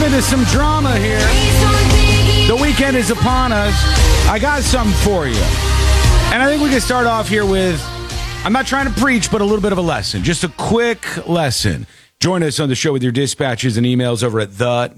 into some drama here. The weekend is upon us. I got something for you. And I think we can start off here with, I'm not trying to preach, but a little bit of a lesson. Just a quick lesson. Join us on the show with your dispatches and emails over at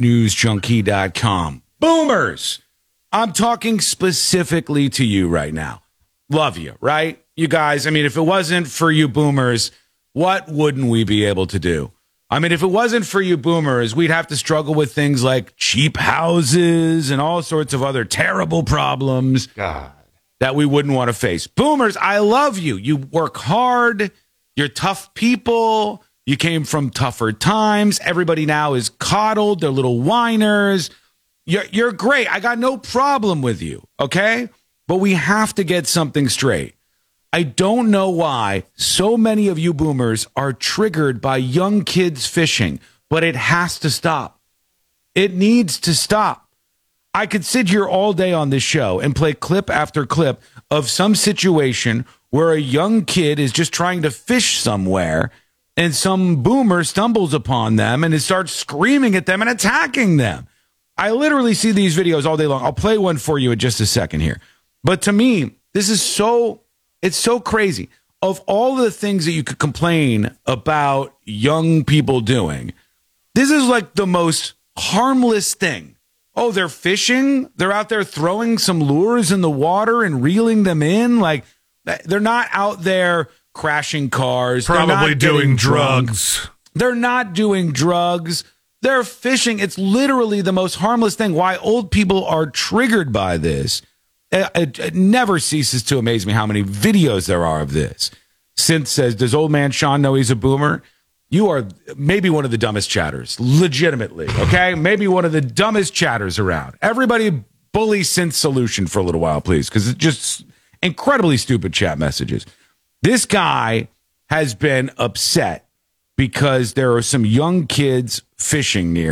thenewsjunkie.com. Boomers! I'm talking specifically to you right now. Love you, right? You guys, I mean, if it wasn't for you boomers, what wouldn't we be able to do? I mean, if it wasn't for you boomers, we'd have to struggle with things like cheap houses and all sorts of other terrible problems that we wouldn't want to face. Boomers, I love you. You work hard. You're tough people. You came from tougher times. Everybody now is coddled. They're little whiners. You're great. I got no problem with you, okay? But we have to get something straight. I don't know why so many of you boomers are triggered by young kids fishing, but it has to stop. It needs to stop. I could sit here all day on this show and play clip after clip of some situation where a young kid is just trying to fish somewhere and some boomer stumbles upon them and starts screaming at them and attacking them. I literally see these videos all day long. I'll play one for you in just a second here. But to me, this is it's so crazy. Of all the things that you could complain about young people doing, this is like the most harmless thing. Oh, they're fishing. They're out there throwing some lures in the water and reeling them in. Like, they're not out there crashing cars. Probably doing drugs. They're not doing drugs. They're fishing. It's literally the most harmless thing. Why old people are triggered by this. It never ceases to amaze me how many videos there are of this. Synth says, does old man Sean know he's a boomer? You are maybe one of the dumbest chatters, legitimately, okay? Maybe one of the dumbest chatters around. Everybody bully Synth Solution for a little while, please, because it's just incredibly stupid chat messages. This guy has been upset because there are some young kids fishing near